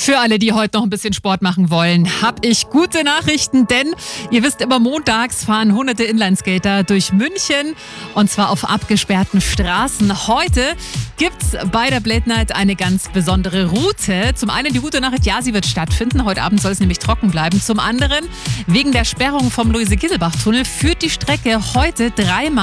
Für alle, die heute noch ein bisschen Sport machen wollen, habe ich gute Nachrichten, denn ihr wisst, immer montags fahren hunderte Inlineskater durch München und zwar auf abgesperrten Straßen. Heute gibt's bei der Blade Night eine ganz besondere Route. Zum einen die gute Nachricht, ja, sie wird stattfinden. Heute Abend soll es nämlich trocken bleiben. Zum anderen, wegen der Sperrung vom Luise-Gieselbach-Tunnel führt die Strecke heute dreimal